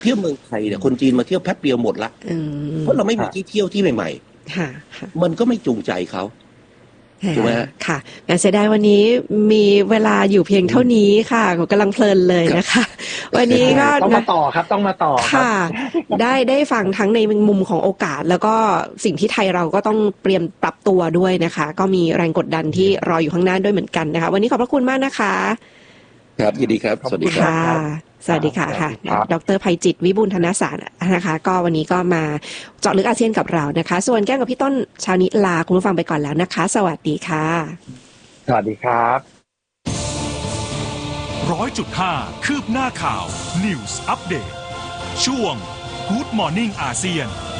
เที่ยวเมืองไทยเนี่ยคนจีนมาเที่ยวแป๊บเดียวหมดละเพราะเราไม่มีที่เที่ยวที่ใหม่ๆมันก็ไม่จูงใจเขาถูกไหมค่ะงั้นเสียดายวันนี้มีเวลาอยู่เพียงเท่านี้ค่ะกำลังเพลินเลยนะคะวันนี้ก็ต้องมาต่อครับต้องมาต่อค่ะได้ฟังทั้งในมุมของโอกาสแล้วก็สิ่งที่ไทยเราก็ต้องเตรียมปรับตัวด้วยนะคะก็มีแรงกดดันที่รออยู่ข้างหน้าด้วยเหมือนกันนะคะวันนี้ขอบพระคุณมากนะคะครับยินดีครับสวัสดีครับสวัสดีค่ะดร.ไพจิตรวิบูลย์ธนสารนะคะก็วันนี้ก็มาเจาะลึกอาเซียนกับเรานะคะส่วนแก้วกับพี่ต้นเช้านี้ลาคุณผู้ฟังไปก่อนแล้วนะคะสวัสดีค่ะสวัสดีครับ 100.5 คืบหน้าข่าว News Update ช่วง Good Morning อาเซียน